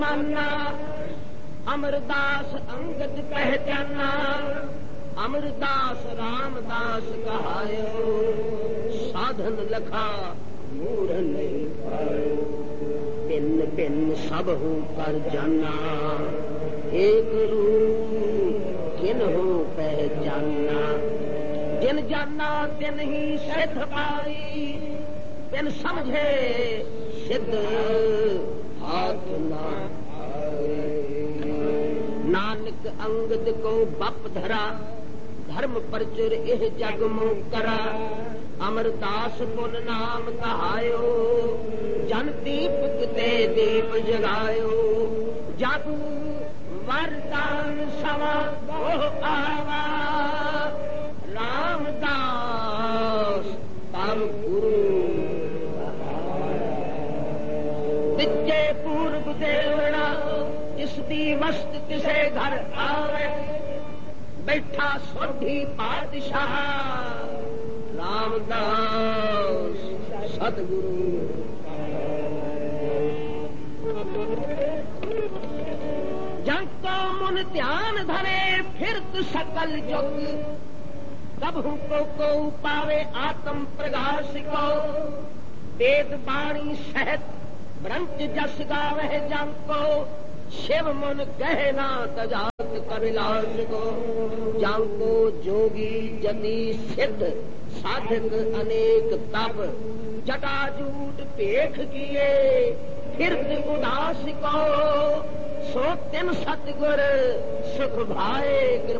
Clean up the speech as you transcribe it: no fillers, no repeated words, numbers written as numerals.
माना अमरदास अंगद पहचाना, अमरदास रामदास कहायो, साधन लखा मूर नहीं पायो। पिन पिन सब हो कर जाना, एक रूप किन हो पहचाना। जिन जाना तिन ही सिद्ध पाई, बिन समझे सिद्ध हाथ ना आए। नानक अंगद को बप धरा, धर्म प्रचुर एह जग मुँह करा। अमरदास पुन नाम कहायो, जन दीपक ते दीप जगायो। जादू वरदान सवा ओह आवा, रामदास तब गुरु। विचे पूर्व देवना, जिसदी मस्त किसे घर आवे। बैठा सोढ़ी पातशाह, रामदास सतगुरु। जग को मुन ध्यान धरे, फिरत सकल जुग। कबहू को पावे आत्म प्रकाश को। वेद बाणी सहत ब्रंच जस गावे जग को। शिव मन कहना तजात कविलास को। जग को जोगी जति सिद्ध, साधक अनेक तप। जटाजूट पेख किए, फिरत उदास को। सो तिन सतगुर सुख भाए।